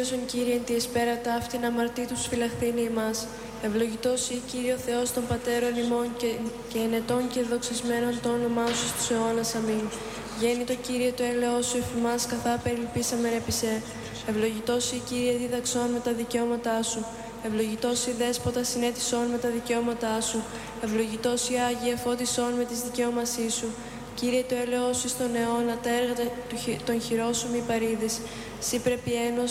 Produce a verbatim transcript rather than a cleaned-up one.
Κύριε, εν τη εσπέρα ταύτην αμαρτή τους φυλαχθήνει ημάς. Ευλογητός ή Κύριε ο Θεός των Πατέρων ημών και, και ενετών και δοξασμένων το όνομά σου στους αιώνας. Αμήν. Γέννητο Κύριε το έλεος σου εφημάς καθά περιλυπήσαμεν επί σε. Ευλογητός ή Κύριε δίδαξόν με τα δικαιώματά σου. Ευλογητός ή Δέσποτα συνέτησόν με τα δικαιώματά σου. Ευλογητός ή Άγιε φώτισόν με τις δικαιώμασή σου. Κύριε το έλεος σου στον αιώνα, τα έργα των χειρών σου μη παρήδες. Σύ πρέπει ένος